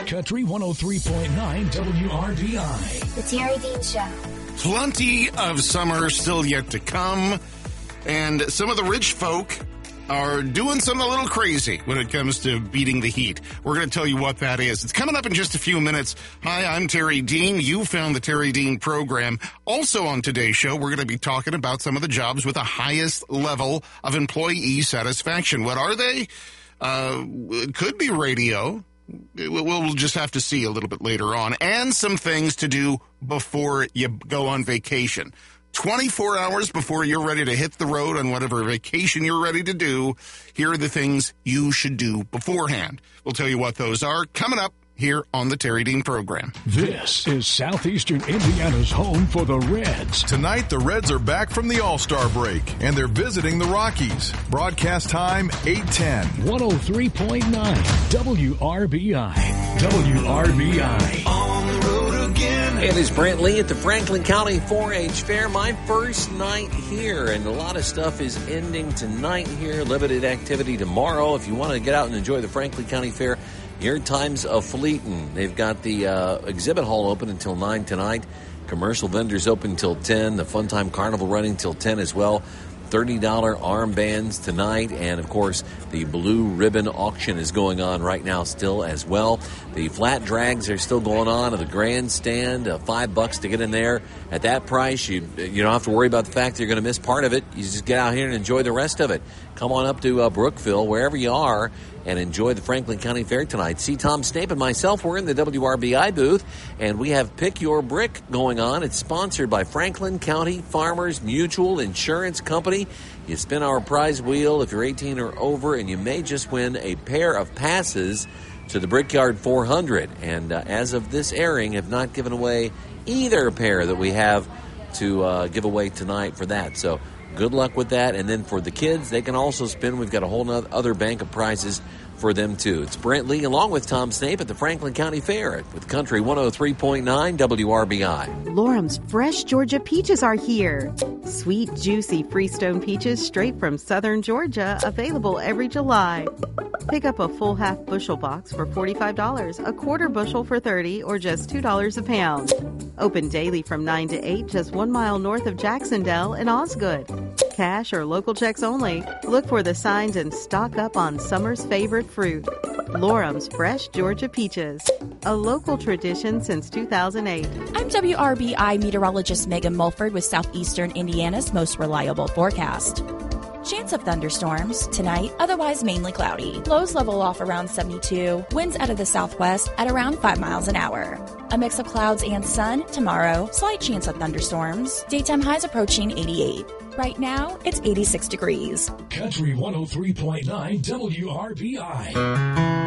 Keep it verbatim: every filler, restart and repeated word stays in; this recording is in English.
Country one oh three point nine W R B I. The Terry Dean Show. Plenty of summer still yet to come, and some of the rich folk are doing something a little crazy when it comes to beating the heat. We're going to tell you what that is. It's coming up in just a few minutes. Hi, I'm Terry Dean. You found the Terry Dean program. Also on today's show, we're going to be talking about some of the jobs with the highest level of employee satisfaction. What are they? Uh, it could be radio. We'll just have to see a little bit later on. And some things to do before you go on vacation. twenty-four hours before you're ready to hit the road on whatever vacation you're ready to do, here are the things you should do beforehand. We'll tell you what those are coming up here on the Terry Dean program. This is Southeastern Indiana's home for the Reds. Tonight, the Reds are back from the All-Star break, and they're visiting the Rockies. Broadcast time, eight ten. one oh three point nine W R B I. W R B I. On the road again. It is Brent Lee at the Franklin County four H Fair. My first night here, and a lot of stuff is ending tonight here. Limited activity tomorrow. If you want to get out and enjoy the Franklin County Fair, here times of fleeting. They've got the uh, exhibit hall open until nine tonight. Commercial vendors open until ten. The Fun Time Carnival running until ten as well. thirty dollars armbands tonight. And, of course, the Blue Ribbon Auction is going on right now still as well. The flat drags are still going on at the grandstand. Uh, five bucks to get in there. At that price, you you don't have to worry about the fact that you're going to miss part of it. You just get out here and enjoy the rest of it. Come on up to uh, Brookville, wherever you are, and enjoy the Franklin County Fair tonight. See, Tom Snape and myself, we're in the W R B I booth, and we have Pick Your Brick going on. It's sponsored by Franklin County Farmers Mutual Insurance Company. You spin our prize wheel if you're eighteen or over, and you may just win a pair of passes to the Brickyard four hundred. And uh, as of this airing, have not given away either pair that we have to uh, give away tonight for that. So good luck with that. And then for the kids, they can also spin. We've got a whole other bank of prizes for them, too. It's Brent Lee along with Tom Snape at the Franklin County Fair with Country one oh three point nine W R B I. Lorum's fresh Georgia peaches are here. Sweet, juicy Freestone peaches straight from southern Georgia, available every July. Pick up a full half bushel box for forty-five dollars, a quarter bushel for thirty dollars, or just two dollars a pound. Open daily from nine to eight, just one mile north of Jacksonville and Osgood. Cash or local checks only. Look for the signs and stock up on summer's favorite fruit. Lorum's Fresh Georgia Peaches, a local tradition since two thousand eight. I'm W R B I meteorologist Megan Mulford with Southeastern Indiana's most reliable forecast. Chance of thunderstorms tonight, otherwise mainly cloudy. Lows level off around seventy-two. Winds out of the southwest at around five miles an hour. A mix of clouds and sun tomorrow. Slight chance of thunderstorms. Daytime highs approaching eighty-eight. Right now, it's eighty-six degrees. Country one oh three point nine W R B I.